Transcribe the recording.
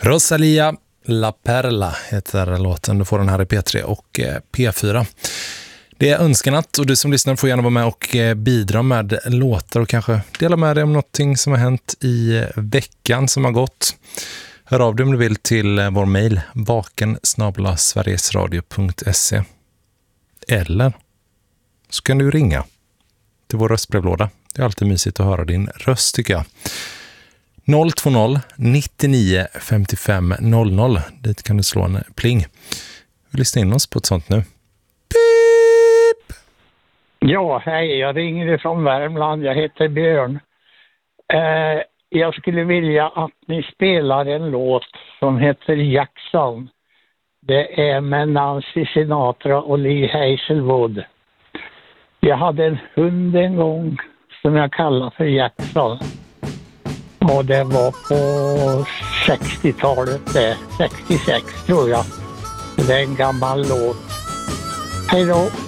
Rosalia La Perla heter låten. Du får den här i P3 och P4. Det är önskenatt och du som lyssnar får gärna vara med och bidra med låtar och kanske dela med dig om någonting som har hänt i veckan som har gått. Hör av dig om du vill till vår mejl vaken@sverigesradio.se eller så kan du ringa till vår röstbrevlåda. Det är alltid mysigt att höra din röst tycker jag. 020 99 55 00. Dit kan du slå en pling. Vi lyssnar in oss på ett sånt nu. Pip! Ja, hej. Jag ringer från Värmland. Jag heter Björn. Jag skulle vilja att ni spelar en låt som heter Jackson. Det är med Nancy Sinatra och Lee Hazelwood. Jag hade en hund en gång som jag kallar för Jackson. Och det var på 60-talet, 66 tror jag. Det är en gammal låt. Hej då!